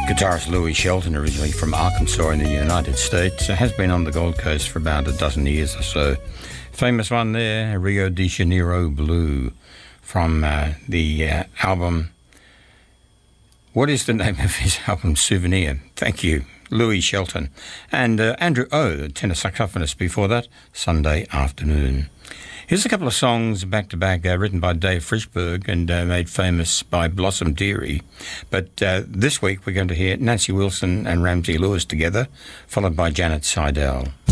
Guitarist Louis Shelton, originally from Arkansas in the United States, has been on the Gold Coast for about a dozen years or so. Famous one there, Rio de Janeiro Blue, from the album. What is the name of his album? Souvenir. Thank you, Louis Shelton. And Andrew O, the tenor saxophonist before that, Sunday Afternoon. Here's a couple of songs back-to-back written by Dave Frishberg and made famous by Blossom Dearie. But this week we're going to hear Nancy Wilson and Ramsey Lewis together, followed by Janet Seidel.